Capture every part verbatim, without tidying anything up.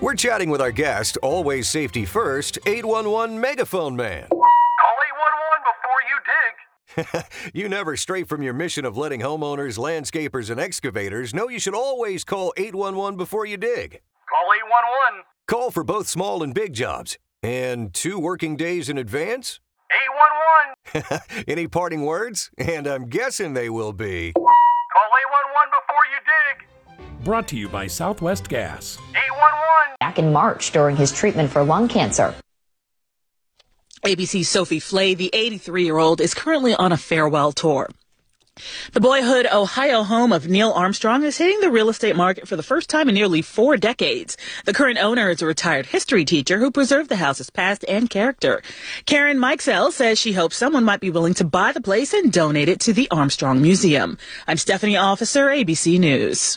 We're chatting with our guest, always safety first, eight one one Megaphone Man. Call eight one one before you dig. You never stray from your mission of letting homeowners, landscapers, and excavators know you should always call eight one one before you dig. Call eight one one. Call for both small and big jobs. And two working days in advance? eight one one. Any parting words? And I'm guessing they will be... Call eight one one before you dig. Brought to you by Southwest Gas. eight one one. Back in March during his treatment for lung cancer. A B C's Sophie Flay, the eighty-three-year-old, is currently on a farewell tour. The Boyhood, Ohio home of Neil Armstrong is hitting the real estate market for the first time in nearly four decades. The current owner is a retired history teacher who preserved the house's past and character. Karen Mikesell says she hopes someone might be willing to buy the place and donate it to the Armstrong Museum. I'm Stephanie Officer, A B C News.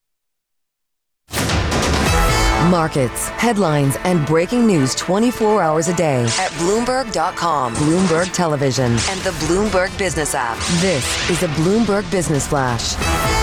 Markets, headlines, and breaking news twenty-four hours a day at Bloomberg dot com, Bloomberg Television, and the Bloomberg Business app. This is a Bloomberg Business Flash.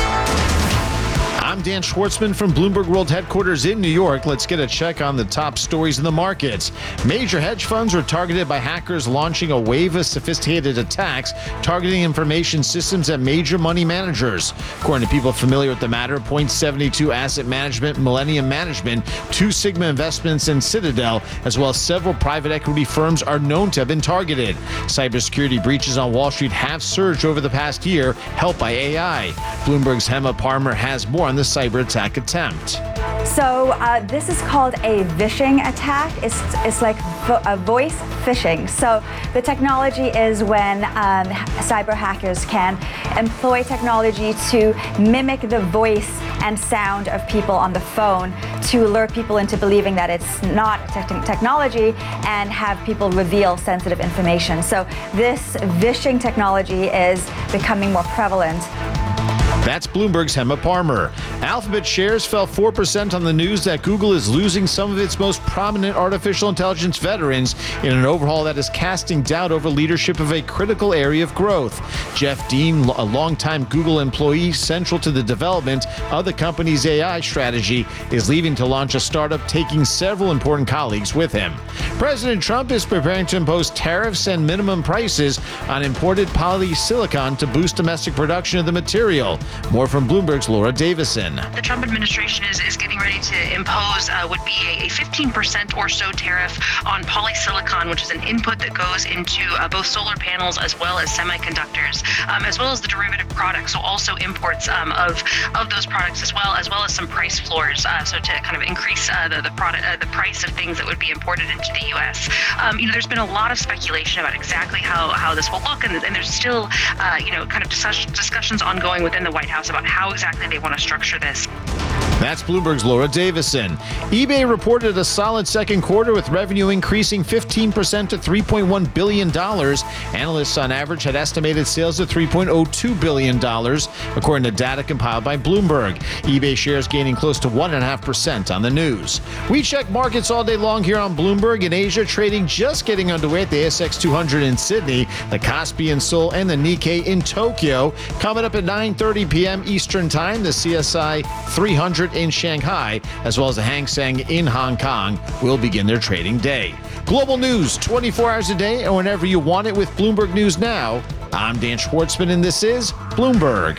I'm Dan Schwartzman from Bloomberg World Headquarters in New York. Let's get a check on the top stories in the markets. Major hedge funds were targeted by hackers launching a wave of sophisticated attacks targeting information systems at major money managers. According to people familiar with the matter, Point seventy-two Asset Management, Millennium Management, Two Sigma Investments, and Citadel, as well as several private equity firms, are known to have been targeted. Cybersecurity breaches on Wall Street have surged over the past year, helped by A I. Bloomberg's Hema Parmer has more on the cyber attack attempt. So uh, this is called a vishing attack. It's, it's like vo- a voice phishing. So the technology is when um, cyber hackers can employ technology to mimic the voice and sound of people on the phone to lure people into believing that it's not te- technology and have people reveal sensitive information. So this vishing technology is becoming more prevalent. That's Bloomberg's Hema Parmer. Alphabet shares fell four percent on the news that Google is losing some of its most prominent artificial intelligence veterans in an overhaul that is casting doubt over leadership of a critical area of growth. Jeff Dean, a longtime Google employee central to the development of the company's A I strategy, is leaving to launch a startup, taking several important colleagues with him. President Trump is preparing to impose tariffs and minimum prices on imported polysilicon to boost domestic production of the material. More from Bloomberg's Laura Davison. The Trump administration is, is getting ready to impose uh, would be a, a fifteen percent or so tariff on polysilicon, which is an input that goes into uh, both solar panels as well as semiconductors, um, as well as the derivative products. So also imports um, of of those products as well, as well as some price floors. Uh, so to kind of increase uh, the the product, uh, the price of things that would be imported into the U S. Um, you know, there's been a lot of speculation about exactly how how this will look, and, and there's still uh, you know kind of discuss- discussions ongoing within the White House about how exactly they want to structure this. That's Bloomberg's Laura Davison. eBay reported a solid second quarter with revenue increasing fifteen percent to three point one billion dollars. Analysts on average had estimated sales of three point oh two billion dollars, according to data compiled by Bloomberg. eBay shares gaining close to one point five percent on the news. We check markets all day long here on Bloomberg. In Asia, trading just getting underway at the A S X two hundred in Sydney, the Kospi in Seoul, and the Nikkei in Tokyo. Coming up at nine thirty p.m. Eastern Time, the C S I three hundred in Shanghai, as well as the Hang Seng in Hong Kong, will begin their trading day. Global news twenty-four hours a day and whenever you want it with Bloomberg News Now. I'm Dan Schwartzman, and this is Bloomberg.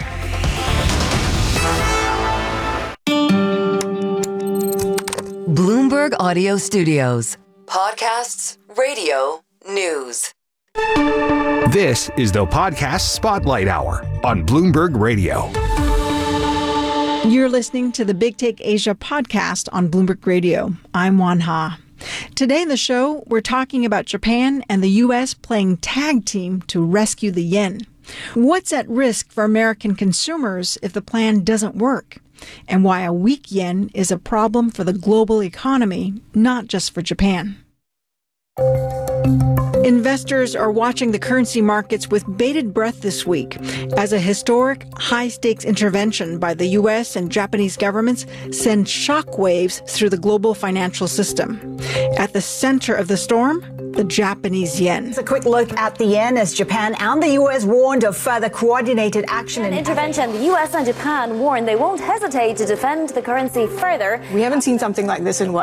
Bloomberg Audio Studios. Podcasts, radio, news. This is the Podcast Spotlight Hour on Bloomberg Radio. You're listening to the Big Take Asia podcast on Bloomberg Radio. I'm Wan Ha. Today in the show, we're talking about Japan and the U S playing tag team to rescue the yen. What's at risk for American consumers if the plan doesn't work? And why a weak yen is a problem for the global economy, not just for Japan. Investors are watching the currency markets with bated breath this week as a historic high-stakes intervention by the U S and Japanese governments sends shockwaves through the global financial system. At the center of the storm, the Japanese yen. It's a quick look at the yen as Japan and the U S warned of further coordinated action. In intervention, the U S and Japan warned they won't hesitate to defend the currency further. We haven't seen something like this in